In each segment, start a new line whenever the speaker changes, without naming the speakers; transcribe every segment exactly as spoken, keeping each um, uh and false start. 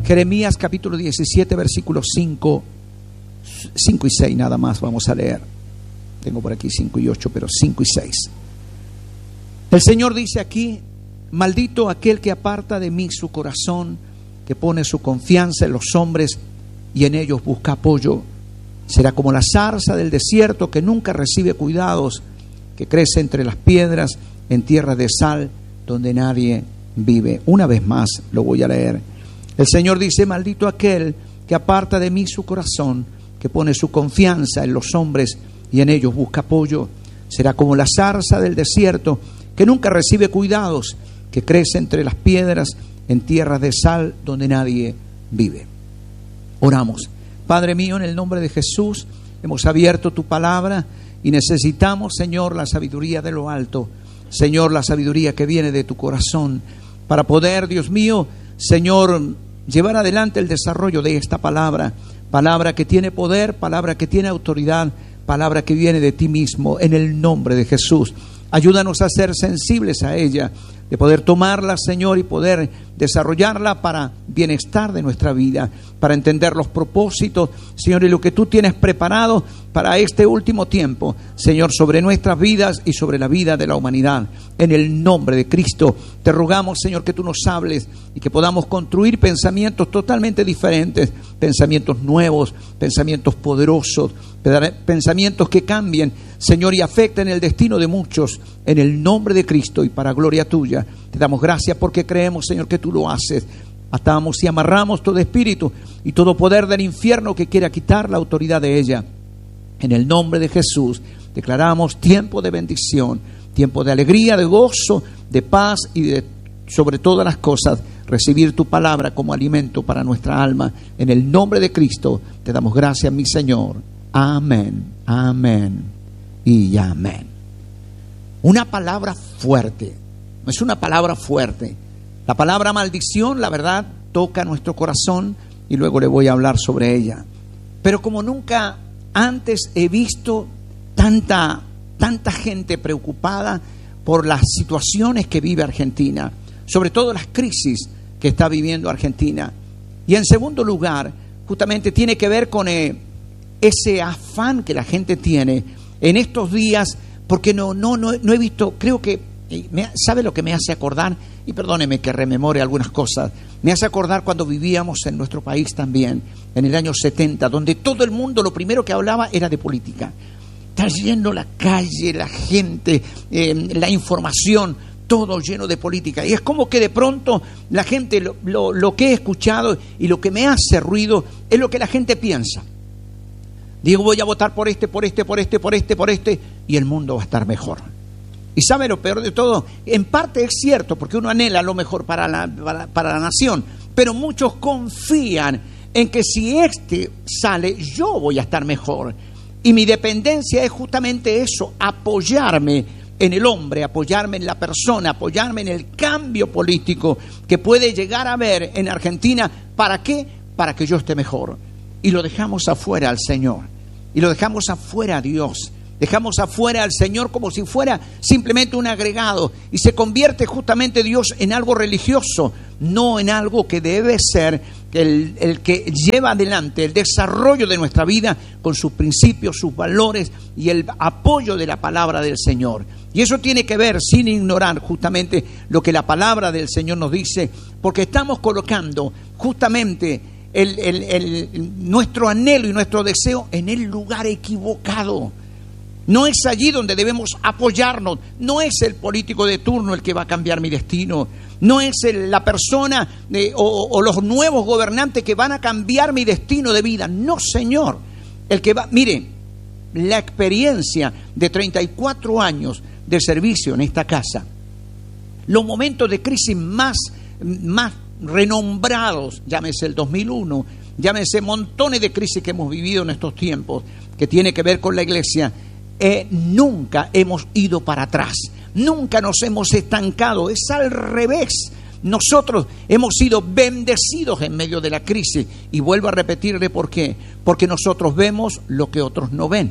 Jeremías capítulo diecisiete, versículos cinco, cinco y seis nada más vamos a leer. Tengo por aquí cinco y ocho, pero cinco y seis. El Señor dice aquí: maldito aquel que aparta de mí su corazón, que pone su confianza en los hombres y en ellos busca apoyo. Será como la zarza del desierto que nunca recibe cuidados, que crece entre las piedras en tierra de sal donde nadie vive. Una vez más lo voy a leer. El Señor dice: maldito aquel que aparta de mí su corazón, que pone su confianza en los hombres y en ellos busca apoyo. Será como la zarza del desierto que nunca recibe cuidados, que crece entre las piedras en tierras de sal donde nadie vive. Oramos. Padre mío, en el nombre de Jesús, hemos abierto tu palabra y necesitamos, Señor, la sabiduría de lo alto. Señor, la sabiduría que viene de tu corazón para poder, Dios mío, Señor, llevar adelante el desarrollo de esta palabra. Palabra que tiene poder, palabra que tiene autoridad, palabra que viene de ti mismo, en el nombre de Jesús. Ayúdanos a ser sensibles a ella, de poder tomarla, Señor, y poder desarrollarla para bienestar de nuestra vida, para entender los propósitos, Señor, y lo que tú tienes preparado para este último tiempo, Señor, sobre nuestras vidas y sobre la vida de la humanidad. En el nombre de Cristo, te rogamos, Señor, que tú nos hables y que podamos construir pensamientos totalmente diferentes, pensamientos nuevos, pensamientos poderosos, pensamientos que cambien, Señor, y afecten el destino de muchos, en el nombre de Cristo y para gloria tuya. Te damos gracias porque creemos, Señor, que tú lo haces. Atamos y amarramos todo espíritu y todo poder del infierno que quiera quitar la autoridad de ella. En el nombre de Jesús declaramos tiempo de bendición, tiempo de alegría, de gozo, de paz y de, sobre todas las cosas, recibir tu palabra como alimento para nuestra alma. En el nombre de Cristo te damos gracias, mi Señor. Amén, amén y amén. Una palabra fuerte, es una palabra fuerte. La palabra maldición, la verdad, toca nuestro corazón y luego le voy a hablar sobre ella. Pero como nunca antes he visto tanta, tanta gente preocupada por las situaciones que vive Argentina, sobre todo las crisis que está viviendo Argentina. Y en segundo lugar, justamente tiene que ver con eh, ese afán que la gente tiene en estos días, porque no, no, no, no he visto, creo que, me, ¿sabe lo que me hace acordar? Y perdóneme que rememore algunas cosas. Me hace acordar cuando vivíamos en nuestro país también, en el año setenta, donde todo el mundo lo primero que hablaba era de política. Está lleno la calle, la gente, eh, la información, todo lleno de política. Y es como que de pronto la gente, lo, lo, lo que he escuchado y lo que me hace ruido es lo que la gente piensa. Digo, voy a votar por este, por este, por este, por este, por este, y el mundo va a estar mejor. Y sabe lo peor de todo, en parte es cierto, porque uno anhela lo mejor para la, para, para la nación, pero muchos confían en que si este sale, yo voy a estar mejor. Y mi dependencia es justamente eso, apoyarme en el hombre, apoyarme en la persona, apoyarme en el cambio político que puede llegar a haber en Argentina. ¿Para qué? Para que yo esté mejor. Y lo dejamos afuera al Señor, y lo dejamos afuera a Dios. Dejamos afuera al Señor como si fuera simplemente un agregado, y se convierte justamente Dios en algo religioso, no en algo que debe ser el, el que lleva adelante el desarrollo de nuestra vida con sus principios, sus valores y el apoyo de la palabra del Señor. Y eso tiene que ver, sin ignorar justamente lo que la palabra del Señor nos dice, porque estamos colocando justamente el, el, el, nuestro anhelo y nuestro deseo en el lugar equivocado. No es allí donde debemos apoyarnos. No es el político de turno el que va a cambiar mi destino. No es el, la persona eh, o, o los nuevos gobernantes que van a cambiar mi destino de vida. No, Señor. El que va, mire, la experiencia de treinta y cuatro años de servicio en esta casa, los momentos de crisis más, más renombrados, llámese el dos mil uno, llámese montones de crisis que hemos vivido en estos tiempos, que tiene que ver con la iglesia. Eh, nunca hemos ido para atrás, nunca nos hemos estancado, es al revés. Nosotros hemos sido bendecidos en medio de la crisis, y vuelvo a repetirle por qué, porque nosotros vemos lo que otros no ven,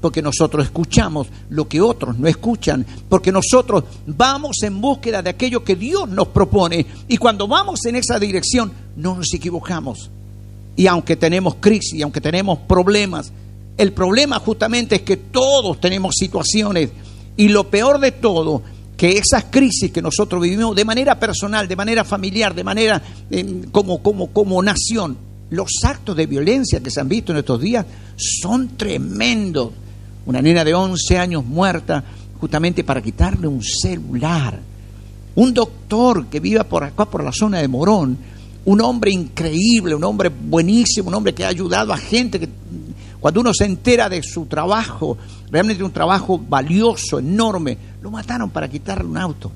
porque nosotros escuchamos lo que otros no escuchan, porque nosotros vamos en búsqueda de aquello que Dios nos propone, y cuando vamos en esa dirección no nos equivocamos. Y aunque tenemos crisis, aunque tenemos problemas, el problema justamente es que todos tenemos situaciones, y lo peor de todo, que esas crisis que nosotros vivimos de manera personal, de manera familiar, de manera eh, como, como, como nación, los actos de violencia que se han visto en estos días son tremendos. Una nena de once años muerta justamente para quitarle un celular. Un doctor que vive por acá, por la zona de Morón, un hombre increíble, un hombre buenísimo, un hombre que ha ayudado a gente que cuando uno se entera de su trabajo, realmente un trabajo valioso, enorme, lo mataron para quitarle un auto.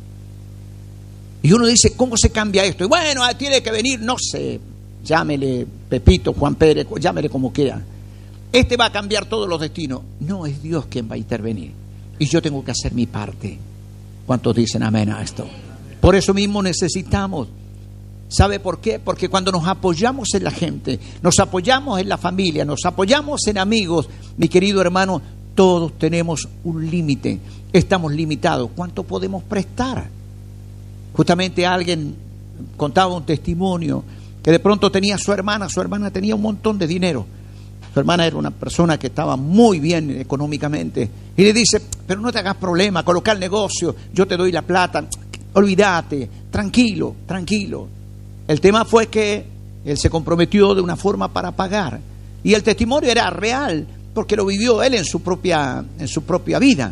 Y uno dice, ¿cómo se cambia esto? Y bueno, tiene que venir, no sé, llámele Pepito, Juan Pérez, llámele como quiera. Este va a cambiar todos los destinos. No, es Dios quien va a intervenir. Y yo tengo que hacer mi parte. ¿Cuántos dicen amén a esto? Por eso mismo necesitamos. ¿Sabe por qué? Porque cuando nos apoyamos en la gente, nos apoyamos en la familia, nos apoyamos en amigos, mi querido hermano, todos tenemos un límite. Estamos limitados. ¿Cuánto podemos prestar? Justamente alguien contaba un testimonio que de pronto tenía a su hermana, su hermana tenía un montón de dinero. Su hermana era una persona que estaba muy bien económicamente. Y le dice, pero no te hagas problema, coloca el negocio, yo te doy la plata, olvídate, tranquilo, tranquilo. El tema fue que él se comprometió de una forma para pagar. Y el testimonio era real, porque lo vivió él en su propia, en su propia vida.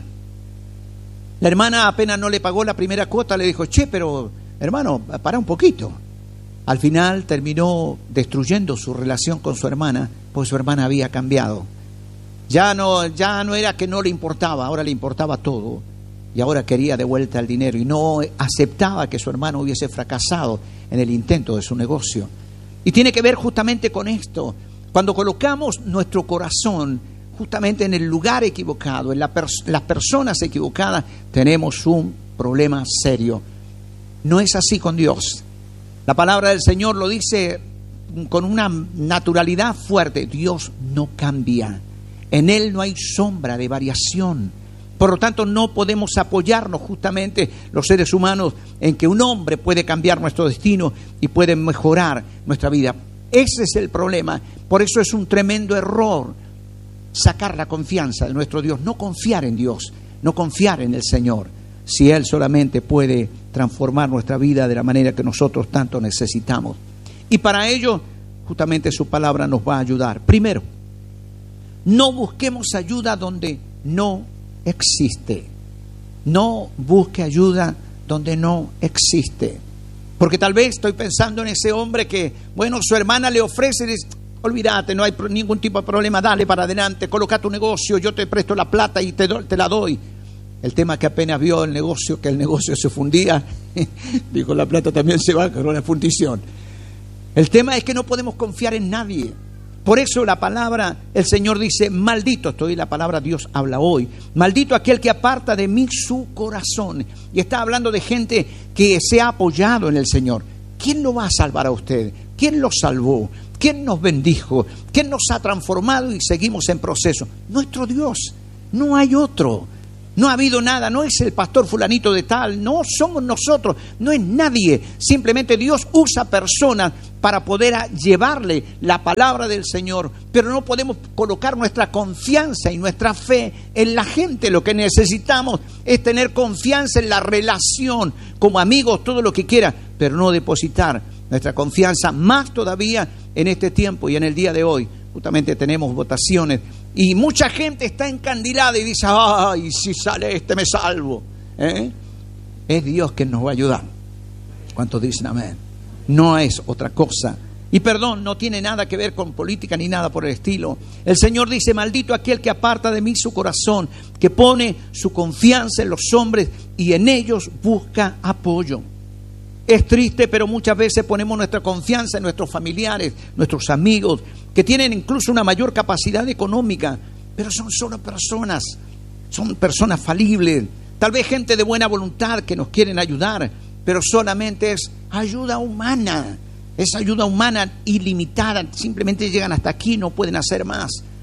La hermana apenas no le pagó la primera cuota, le dijo, che, pero hermano, para un poquito. Al final terminó destruyendo su relación con su hermana, porque su hermana había cambiado. Ya no, ya no era que no le importaba, ahora le importaba todo. Y ahora quería de vuelta el dinero y no aceptaba que su hermano hubiese fracasado en el intento de su negocio. Y tiene que ver justamente con esto. Cuando colocamos nuestro corazón justamente en el lugar equivocado, en la pers- las personas equivocadas, tenemos un problema serio. No es así con Dios. La palabra del Señor lo dice con una naturalidad fuerte. Dios no cambia. En Él no hay sombra de variación. Por lo tanto, no podemos apoyarnos justamente los seres humanos en que un hombre puede cambiar nuestro destino y puede mejorar nuestra vida. Ese es el problema. Por eso es un tremendo error sacar la confianza de nuestro Dios. No confiar en Dios, no confiar en el Señor, si Él solamente puede transformar nuestra vida de la manera que nosotros tanto necesitamos. Y para ello, justamente su palabra nos va a ayudar. Primero, no busquemos ayuda donde no existe. No busque ayuda donde no existe. Porque tal vez estoy pensando en ese hombre que, bueno, su hermana le ofrece y dice, olvídate, no hay ningún tipo de problema, dale para adelante, coloca tu negocio, yo te presto la plata y te, do, te la doy. El tema que apenas vio el negocio, que el negocio se fundía, dijo, la plata también se va con la fundición. El tema es que no podemos confiar en nadie. Por eso la palabra, el Señor dice, maldito estoy, la palabra Dios habla hoy, maldito aquel que aparta de mí su corazón. Y está hablando de gente que se ha apoyado en el Señor. ¿Quién lo va a salvar a usted? ¿Quién lo salvó? ¿Quién nos bendijo? ¿Quién nos ha transformado y seguimos en proceso? Nuestro Dios, no hay otro. No ha habido nada, no es el pastor fulanito de tal, no somos nosotros, no es nadie. Simplemente Dios usa personas para poder llevarle la palabra del Señor, pero no podemos colocar nuestra confianza y nuestra fe en la gente. Lo que necesitamos es tener confianza en la relación, como amigos, todo lo que quiera, pero no depositar nuestra confianza más todavía en este tiempo y en el día de hoy. Justamente tenemos votaciones y mucha gente está encandilada y dice, ay, si sale este me salvo. ¿Eh? Es Dios quien nos va a ayudar. ¿Cuántos dicen amén? No es otra cosa. Y perdón, no tiene nada que ver con política ni nada por el estilo. El Señor dice, maldito aquel que aparta de mí su corazón, que pone su confianza en los hombres y en ellos busca apoyo. Es triste, pero muchas veces ponemos nuestra confianza en nuestros familiares, nuestros amigos, que tienen incluso una mayor capacidad económica, pero son solo personas, son personas falibles, tal vez gente de buena voluntad que nos quieren ayudar, pero solamente es ayuda humana, es ayuda humana ilimitada, simplemente llegan hasta aquí, no pueden hacer más.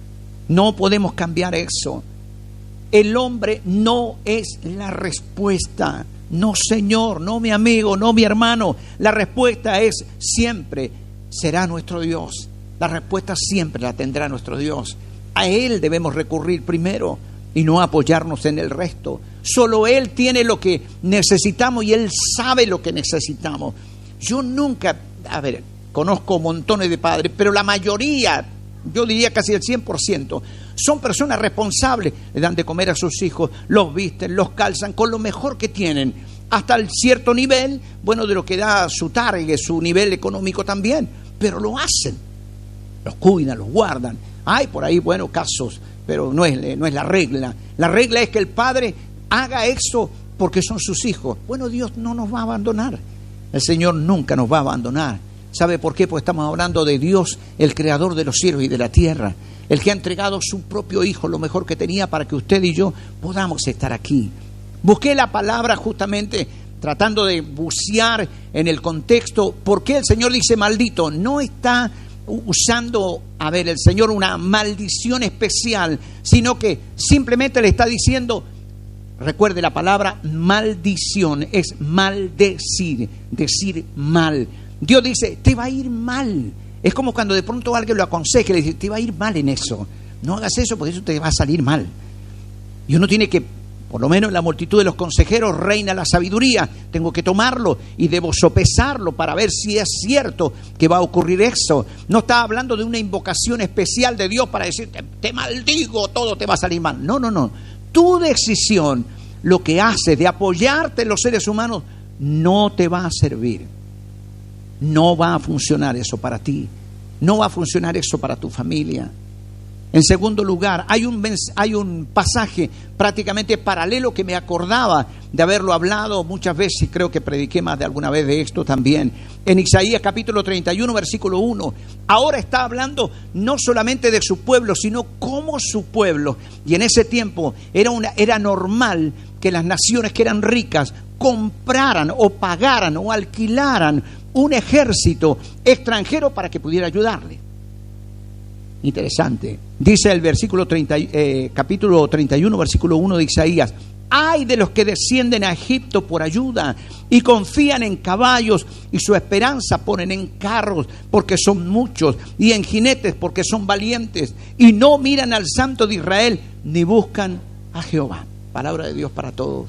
No podemos cambiar eso. El hombre no es la respuesta. No, Señor, no mi amigo, no mi hermano. La respuesta es siempre, será nuestro Dios. La respuesta siempre la tendrá nuestro Dios. A Él debemos recurrir primero y no apoyarnos en el resto. Solo Él tiene lo que necesitamos y Él sabe lo que necesitamos. Yo nunca, a ver, conozco montones de padres, pero la mayoría, yo diría casi el cien por ciento, son personas responsables. Le dan de comer a sus hijos, los visten, los calzan con lo mejor que tienen, hasta el cierto nivel, bueno, de lo que da su target, su nivel económico también, pero lo hacen, los cuidan, los guardan. Hay por ahí, bueno, casos, pero no es, no es la regla. La regla es que el padre haga eso porque son sus hijos. Bueno, Dios no nos va a abandonar. El Señor nunca nos va a abandonar. ¿Sabe por qué? Porque estamos hablando de Dios, el creador de los cielos y de la tierra, el que ha entregado su propio Hijo, lo mejor que tenía, para que usted y yo podamos estar aquí. Busqué la palabra justamente tratando de bucear en el contexto. ¿Por qué el Señor dice maldito? No está usando, a ver, el Señor una maldición especial, sino que simplemente le está diciendo, recuerde la palabra maldición, es maldecir, decir mal. Dios dice, te va a ir mal. Es como cuando de pronto alguien lo aconseja y le dice, te va a ir mal en eso. No hagas eso porque eso te va a salir mal. Y uno tiene que, por lo menos en la multitud de los consejeros reina la sabiduría. Tengo que tomarlo y debo sopesarlo para ver si es cierto que va a ocurrir eso. No está hablando de una invocación especial de Dios para decirte, te maldigo, todo te va a salir mal. No, no, no. Tu decisión, lo que haces de apoyarte en los seres humanos, no te va a servir. No va a funcionar eso para ti. No va a funcionar eso para tu familia. En segundo lugar, hay un, hay un pasaje prácticamente paralelo que me acordaba de haberlo hablado muchas veces, y creo que prediqué más de alguna vez de esto también. En Isaías capítulo treinta y uno, versículo uno. Ahora está hablando no solamente de su pueblo, sino como su pueblo. Y en ese tiempo era, una, era normal que las naciones que eran ricas compraran o pagaran o alquilaran un ejército extranjero para que pudiera ayudarle. Interesante. Dice el versículo treinta, eh, capítulo treinta y uno, versículo uno de Isaías: ay de los que descienden a Egipto por ayuda y confían en caballos y su esperanza ponen en carros porque son muchos y en jinetes porque son valientes y no miran al Santo de Israel ni buscan a Jehová. Palabra de Dios para todos.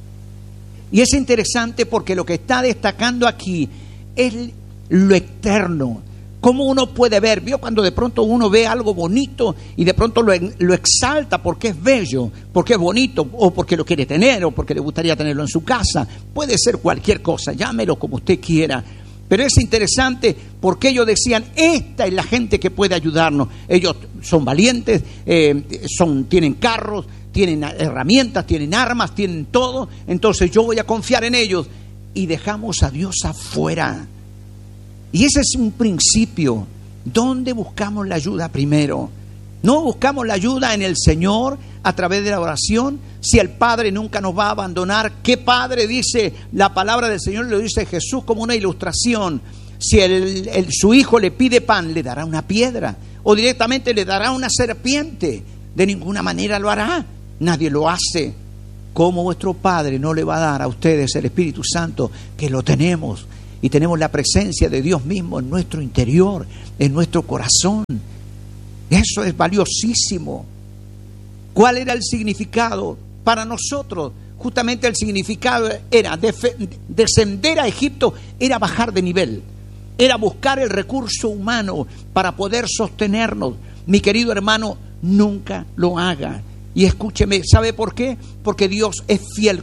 Y es interesante porque lo que está destacando aquí es lo externo. ¿Cómo uno puede ver? ¿Vio cuando de pronto uno ve algo bonito y de pronto lo, lo exalta porque es bello, porque es bonito, o porque lo quiere tener, o porque le gustaría tenerlo en su casa? Puede ser cualquier cosa, llámelo como usted quiera. Pero es interesante porque ellos decían, esta es la gente que puede ayudarnos. Ellos son valientes, eh, son, tienen carros, tienen herramientas, tienen armas, tienen todo. Entonces yo voy a confiar en ellos. Y dejamos a Dios afuera. Y ese es un principio. ¿Dónde buscamos la ayuda primero? ¿No buscamos la ayuda en el Señor a través de la oración? Si el Padre nunca nos va a abandonar, ¿qué Padre? Dice la palabra del Señor, lo dice Jesús como una ilustración. Si el, el, su hijo le pide pan, le dará una piedra, o directamente le dará una serpiente. De ninguna manera lo hará. Nadie lo hace. ¿Cómo vuestro Padre no le va a dar a ustedes el Espíritu Santo, que lo tenemos? Y tenemos la presencia de Dios mismo en nuestro interior, en nuestro corazón. Eso es valiosísimo. ¿Cuál era el significado para nosotros? Justamente el significado era descender a Egipto, era bajar de nivel, era buscar el recurso humano para poder sostenernos. Mi querido hermano, nunca lo haga. Y escúcheme, ¿sabe por qué? Porque Dios es fiel